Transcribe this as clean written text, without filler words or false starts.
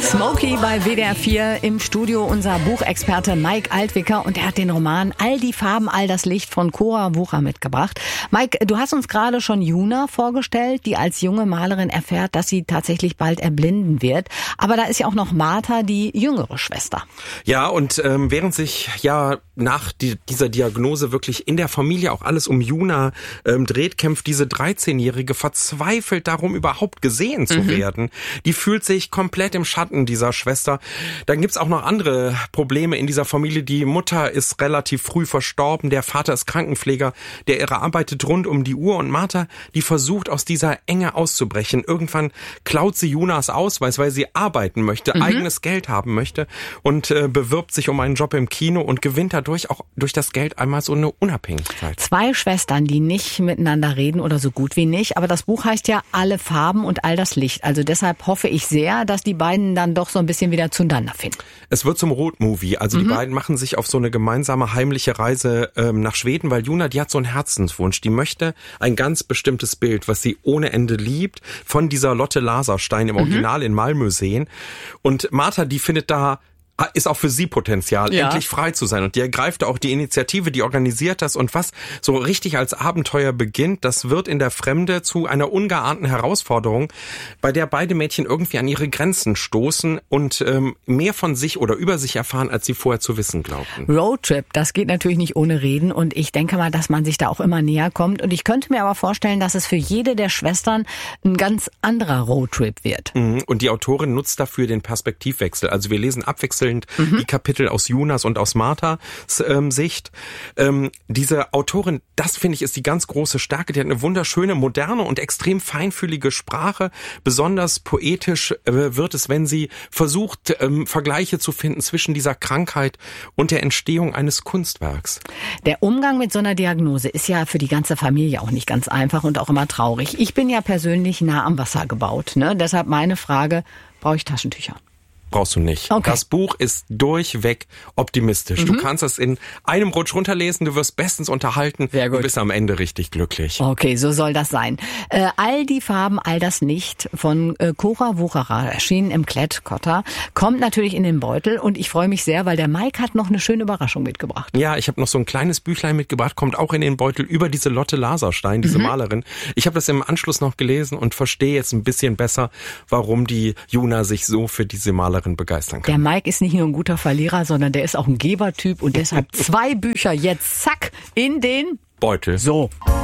Smokey bei WDR 4, im Studio unser Buchexperte Mike Altwicker und er hat den Roman All die Farben, all das Licht von Cora Wucher mitgebracht. Mike, du hast uns gerade schon Juna vorgestellt, die als junge Malerin erfährt, dass sie tatsächlich bald erblinden wird. Aber da ist ja auch noch Martha, die jüngere Schwester. Ja, und während sich ja nach dieser Diagnose wirklich in der Familie auch alles um Juna dreht, kämpft diese 13-Jährige verzweifelt darum, überhaupt gesehen zu werden. Die fühlt sich komplett im Schatten dieser Schwester. Dann gibt's auch noch andere Probleme in dieser Familie. Die Mutter ist relativ früh verstorben, der Vater ist Krankenpfleger, der ihre arbeitet rund um die Uhr und Martha, die versucht aus dieser Enge auszubrechen. Irgendwann klaut sie Junas Ausweis, weil sie arbeiten möchte, eigenes Geld haben möchte und bewirbt sich um einen Job im Kino und gewinnt dadurch auch durch das Geld einmal so eine Unabhängigkeit. Zwei Schwestern, die nicht miteinander reden oder so gut wie nicht, aber das Buch heißt ja Alle Farben und all das Licht. Also deshalb hoffe ich sehr, dass die beiden dann doch so ein bisschen wieder zueinander finden. Es wird zum Roadmovie. Also die beiden machen sich auf so eine gemeinsame heimliche Reise nach Schweden, weil Juna, die hat so einen Herzenswunsch. Die möchte ein ganz bestimmtes Bild, was sie ohne Ende liebt, von dieser Lotte Laserstein im Original in Malmö sehen. Und Martha, die findet da ist auch für sie Potenzial, endlich frei zu sein. Und die ergreift auch die Initiative, die organisiert das. Und was so richtig als Abenteuer beginnt, das wird in der Fremde zu einer ungeahnten Herausforderung, bei der beide Mädchen irgendwie an ihre Grenzen stoßen und mehr von sich oder über sich erfahren, als sie vorher zu wissen glaubten. Roadtrip, das geht natürlich nicht ohne Reden. Und ich denke mal, dass man sich da auch immer näher kommt. Und ich könnte mir aber vorstellen, dass es für jede der Schwestern ein ganz anderer Roadtrip wird. Und die Autorin nutzt dafür den Perspektivwechsel. Also wir lesen abwechselnd die Kapitel aus Junas und aus Marthas Sicht. Diese Autorin, das finde ich, ist die ganz große Stärke. Die hat eine wunderschöne, moderne und extrem feinfühlige Sprache. Besonders poetisch wird es, wenn sie versucht, Vergleiche zu finden zwischen dieser Krankheit und der Entstehung eines Kunstwerks. Der Umgang mit so einer Diagnose ist ja für die ganze Familie auch nicht ganz einfach und auch immer traurig. Ich bin ja persönlich nah am Wasser gebaut, ne? Deshalb meine Frage, brauche ich Taschentücher? Brauchst du nicht. Okay. Das Buch ist durchweg optimistisch. Du kannst es in einem Rutsch runterlesen, du wirst bestens unterhalten und bist am Ende richtig glücklich. Okay, so soll das sein. All die Farben, all das Licht von Cora Wucherer, erschienen im Klett-Cotta, kommt natürlich in den Beutel und ich freue mich sehr, weil der Mike hat noch eine schöne Überraschung mitgebracht. Ja, ich habe noch so ein kleines Büchlein mitgebracht, kommt auch in den Beutel über diese Lotte Laserstein, diese Malerin. Ich habe das im Anschluss noch gelesen und verstehe jetzt ein bisschen besser, warum die Juna sich so für diese Malerin begeistern kann. Der Mike ist nicht nur ein guter Verlierer, sondern der ist auch ein Gebertyp und deshalb 2 Bücher jetzt, zack, in den Beutel. So.